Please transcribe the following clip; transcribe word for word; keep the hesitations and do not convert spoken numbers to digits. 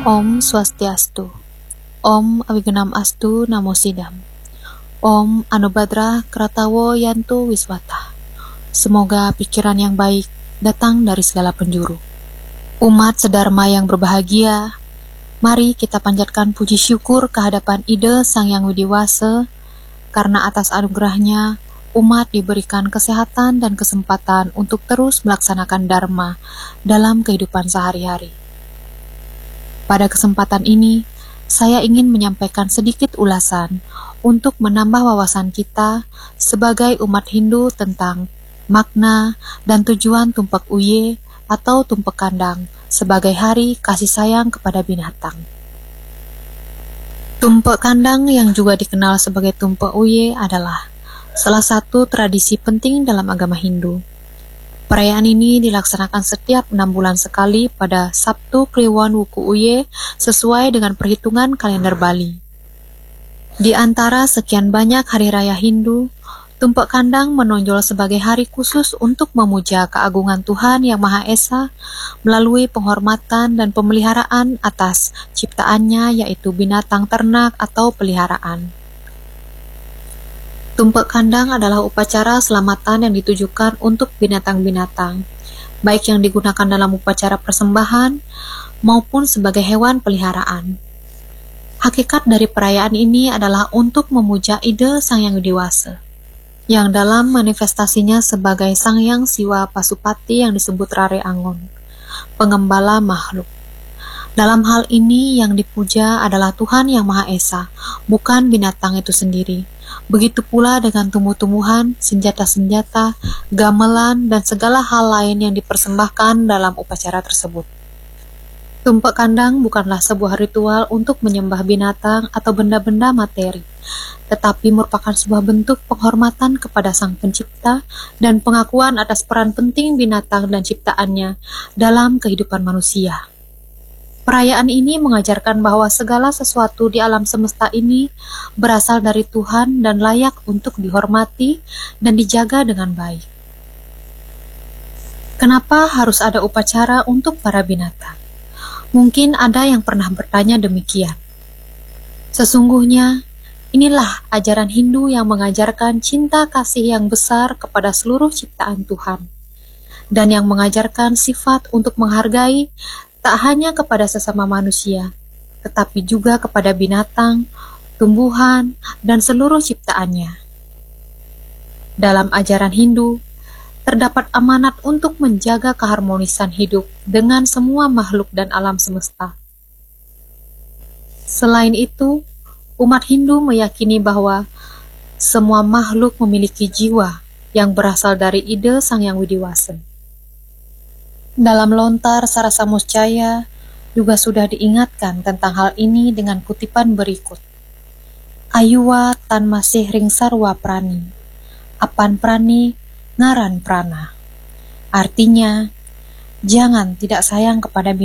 Om Swastiastu. Om Awigenam Astu Namo Sidam. Om Anubhadra Kratawo Yantu Wiswata. Semoga pikiran yang baik datang dari segala penjuru. Umat sedharma yang berbahagia, mari kita panjatkan puji syukur kehadapan Ide Sang Yang Widiwasa, karena atas anugerahnya umat diberikan kesehatan dan kesempatan untuk terus melaksanakan dharma dalam kehidupan sehari-hari. Pada kesempatan ini, saya ingin menyampaikan sedikit ulasan untuk menambah wawasan kita sebagai umat Hindu tentang makna dan tujuan Tumpek Uye atau Tumpek Kandang sebagai hari kasih sayang kepada binatang. Tumpek Kandang yang juga dikenal sebagai Tumpek Uye adalah salah satu tradisi penting dalam agama Hindu. Perayaan ini dilaksanakan setiap enam bulan sekali pada Sabtu Kliwon Wuku Uye sesuai dengan perhitungan kalender Bali. Di antara sekian banyak hari raya Hindu, Tumpek Kandang menonjol sebagai hari khusus untuk memuja keagungan Tuhan Yang Maha Esa melalui penghormatan dan pemeliharaan atas ciptaannya, yaitu binatang ternak atau peliharaan. Tumpek Kandang adalah upacara selamatan yang ditujukan untuk binatang-binatang, baik yang digunakan dalam upacara persembahan maupun sebagai hewan peliharaan. Hakikat dari perayaan ini adalah untuk memuja Ide Sang Yang Widiwasa, yang dalam manifestasinya sebagai Sang Yang Siwa Pasupati yang disebut Rare Angon, pengembala makhluk. Dalam hal ini yang dipuja adalah Tuhan Yang Maha Esa, bukan binatang itu sendiri. Begitu pula dengan tumbuh-tumbuhan, senjata-senjata, gamelan, dan segala hal lain yang dipersembahkan dalam upacara tersebut. Tumpek Kandang bukanlah sebuah ritual untuk menyembah binatang atau benda-benda materi, tetapi merupakan sebuah bentuk penghormatan kepada Sang Pencipta dan pengakuan atas peran penting binatang dan ciptaannya dalam kehidupan manusia. Perayaan ini mengajarkan bahwa segala sesuatu di alam semesta ini berasal dari Tuhan dan layak untuk dihormati dan dijaga dengan baik. Kenapa harus ada upacara untuk para binatang? Mungkin ada yang pernah bertanya demikian. Sesungguhnya, inilah ajaran Hindu yang mengajarkan cinta kasih yang besar kepada seluruh ciptaan Tuhan, dan yang mengajarkan sifat untuk menghargai tak hanya kepada sesama manusia, tetapi juga kepada binatang, tumbuhan, dan seluruh ciptaannya. Dalam ajaran Hindu, terdapat amanat untuk menjaga keharmonisan hidup dengan semua makhluk dan alam semesta. Selain itu, umat Hindu meyakini bahwa semua makhluk memiliki jiwa yang berasal dari Ide Sang Yang Widiwasa. Dalam lontar Sarasa Muscaya juga sudah diingatkan tentang hal ini dengan kutipan berikut. Ayuwa tan masih ring sarwa prani, apan prani ngaran prana. Artinya, jangan tidak sayang kepada binatang.